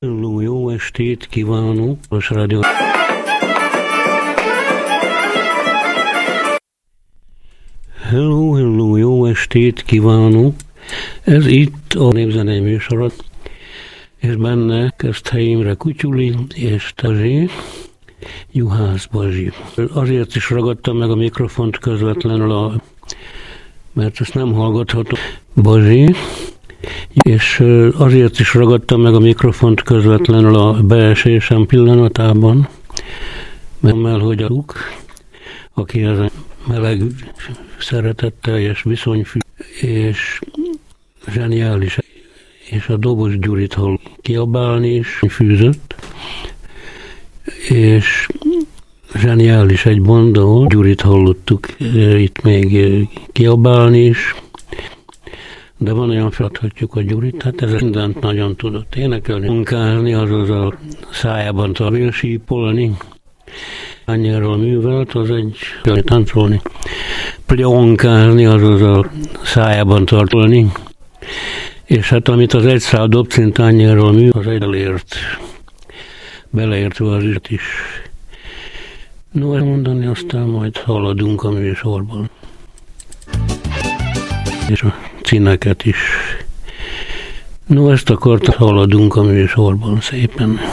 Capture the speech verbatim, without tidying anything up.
Hello, jó estét kívánok! Most rádió. Hello, hello, jó estét kívánok! Ez itt a Népzenei műsorat, és benne Keszthely Imre Kutyuli és Tazsi, Juhász Bazsi. Azért is ragadtam meg a mikrofont közvetlenül, a, mert ezt nem hallgathatom, Bazsi, és azért is ragadtam meg a mikrofont közvetlenül a beesésem pillanatában, mert hogy a luk, aki ez a meleg, szeretetteljes viszonyfű, és zseniális, és a Dobos Gyurit hall kiabálni is fűzött, és zseniális egy banda, Gyurit hallottuk itt még kiabálni is, de van olyan feladhatjuk a Gyurit, hát ez mindent nagyon tudott énekelni, munkálni, azaz a szájában talvél sípolni, annyira művelt, az egy táncolni, plionkázni, azaz a szájában tartolni, és hát amit az egy szál dobcint annyira mű, az egy elért, beleértve az is. No, elmondani, aztán majd haladunk a műsorban. És a cíneket is. No, ezt akart, haladunk a műsorban szépen.